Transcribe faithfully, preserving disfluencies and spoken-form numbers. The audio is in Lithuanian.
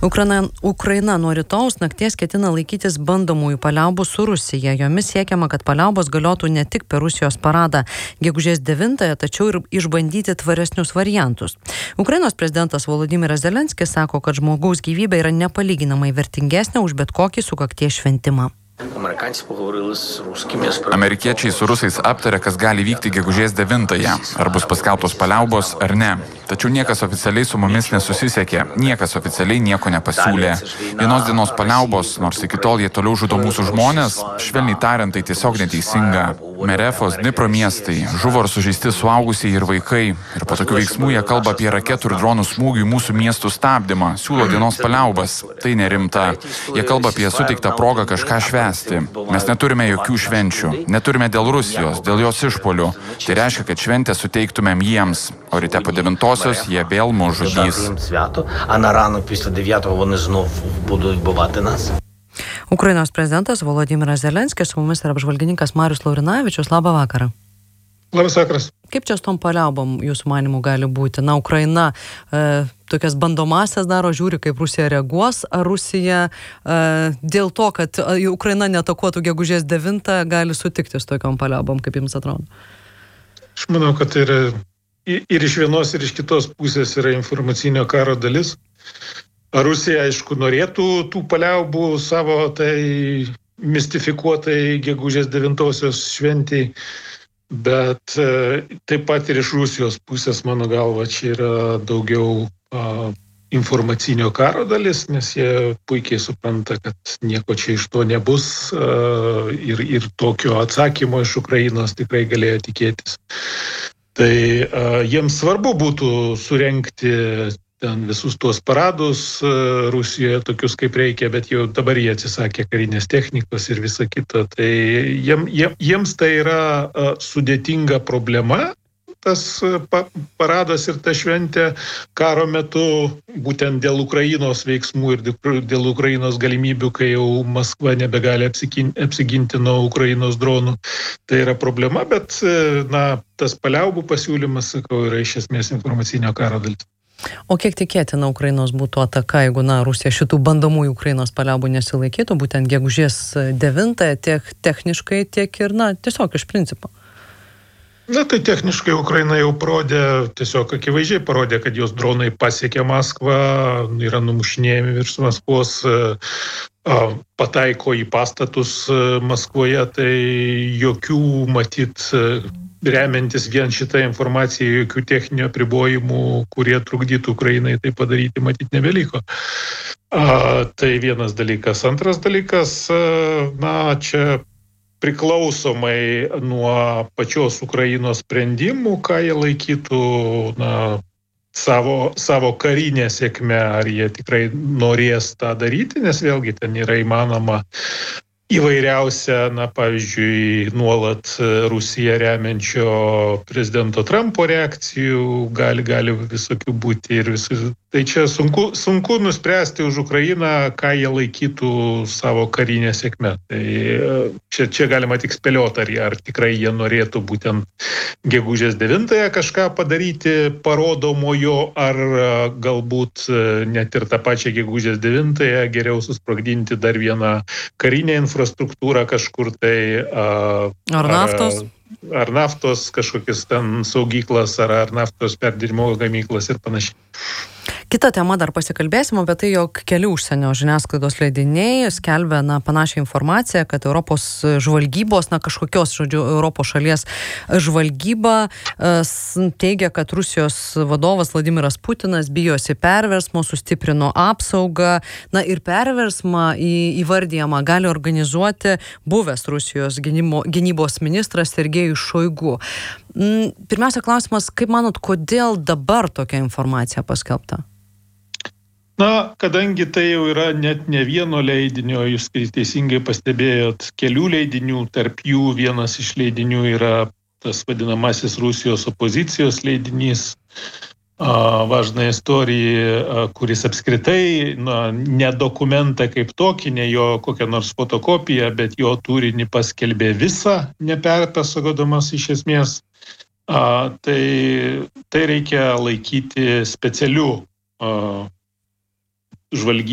Ukraina, Ukraina nuo rytojaus nakties ketina laikytis bandomųjų paliaubų su Rusija. Jomis siekiama, kad paliaubos galiotų ne tik per Rusijos paradą gegužės devintąją, tačiau ir išbandyti tvaresnius variantus. Ukrainos prezidentas Volodymyras Zelenskis sako, kad žmogaus gyvybė yra nepalyginamai vertingesnė už bet kokį sukakties šventimą. Amerikiečiai su rusais aptarė, kas gali vykti gegužės devintąją, ar bus paskelbtos paliaubos ar ne. Tačiau niekas oficialiai su mumis nesusisiekė, niekas oficialiai nieko nepasiūlė. Vienos dienos paliaubos, nors iki tol jie toliau žudo mūsų žmonės, švelniai tariant, tai tiesiog neteisinga. Merefos, Dnipro miestai, žuvo ar sužeisti suaugusiai ir vaikai. Ir po tokių veiksmų jie kalba apie raketų ir dronų smūgių į mūsų miestų stabdymą, siūlo dienos paliaubas. Tai nerimta. Jie kalba apie suteiktą progą kažką švęsti. Mes neturime jokių švenčių. Neturime dėl Rusijos, dėl jos išpuolių. Tai reiškia, kad šventę suteiktumėm jiems, o ryte po devintosios jie vėl mus žudys. Ukrainos prezidentas Volodymyras Zelenskis, su mumis yra apžvalgininkas Marius Laurinavičius. Labą vakarą. Labas vakaras. Kaip čia su tom paliaubom jūsų manimų gali būti? Na, Ukraina e, tokias bandomasias daro, žiūri, kaip Rusija reaguos, ar Rusija e, dėl to, kad Ukraina neatakuotų gegužės devintą, gali sutikti su tokiom paliaubom, kaip jums atrodo? Aš manau, kad tai yra ir iš vienos, ir iš kitos pusės yra informacinio karo dalis. Rusija, aišku, norėtų tų paliaubų savo tai mistifikuotai gegužės devintosios šventį, bet e, taip pat ir iš Rusijos pusės, mano galva, čia yra daugiau a, informacinio karo dalis, nes jie puikiai supranta, kad nieko čia iš to nebus a, ir, ir tokio atsakymo iš Ukrainos tikrai galėjo tikėtis. Tai a, jiems svarbu būtų surengti ten visus tuos paradus Rusijoje, tokius kaip reikia, bet jau dabar jie atsisakė karinės technikos ir visa kita. Tai jiem, jiem, jiems tai yra uh, sudėtinga problema, tas pa, paradas ir ta šventė karo metu, būtent dėl Ukrainos veiksmų ir dėl Ukrainos galimybių, kai jau Maskva nebegali apsiginti nuo Ukrainos dronų. Tai yra problema, bet na, tas paliaubų pasiūlymas, sakau, yra iš esmės informacinio karo dalis. O kiek tikėtina Ukrainos būtų ataka, jeigu na, Rusija šitų bandomųjų Ukrainos paliaubų nesilaikytų, būtent gegužės devintąją, tiek techniškai, tiek ir, na, tiesiog iš principo? Na, tai techniškai Ukraina jau parodė, tiesiog akivaizdžiai parodė, kad jos dronai pasiekė Maskvą, yra numušinėjami virš Maskvos, pataiko į pastatus Maskvoje, tai jokių matyt, remiantis vien šitą informaciją, jokių techninių apribojimų, kurie trukdytų Ukrainai tai padaryti, matyt, nebeliko. A, tai vienas dalykas. Antras dalykas, na, čia priklausomai nuo pačios Ukrainos sprendimų, ką jie laikytų, na, savo, savo karinę sėkmę, ar jie tikrai norės tą daryti, nes vėlgi ten yra įmanoma įvairiausia, na, pavyzdžiui, nuolat Rusiją remiančio prezidento Trumpo reakcijų, gali, gali visokių būti ir visų. Tai čia sunku, sunku nuspręsti už Ukrainą, ką jie laikytų savo karinę sėkmę. Tai čia, čia galima tik spėlioti, ar, ar tikrai jie norėtų būtent gegužės devintąją kažką padaryti parodomojo, ar galbūt net ir tą pačią gegužės devintąją geriau susprogdinti dar vieną karinę infrastruktūrą kažkur tai. Ar naftos? Ar, ar naftos kažkokias ten saugyklas, ar, ar naftos perdirbimo gamyklas ir panašiai. Kita tema dar pasikalbėsim apie tai, jog keli užsienio žiniasklaidos leidiniai skelbia na, panašią informaciją, kad Europos žvalgybos, na kažkokios, žodžiu, Europos šalies žvalgyba teigia, kad Rusijos vadovas Vladimiras Putinas bijosi perversmo, sustiprino apsaugą, na ir perversmą įvardyjamą gali organizuoti buvęs Rusijos gynimo, gynybos ministras Sergejus Šoigu. Pirmiausia klausimas, kaip manot, kodėl dabar tokia informacija paskelbta? Na, kadangi tai jau yra net ne vieno leidinio, jūs teisingai pastebėjot, kelių leidinių, tarp jų vienas iš leidinių yra tas vadinamasis Rusijos opozicijos leidinys, Važna istorija, kuris apskritai, na, ne dokumentą kaip tokį, ne jo kokią nors fotokopiją, bet jo turinį paskelbė visą, neperpasakodamas iš esmės. A, tai, tai reikia laikyti specialiu a, žvalgybos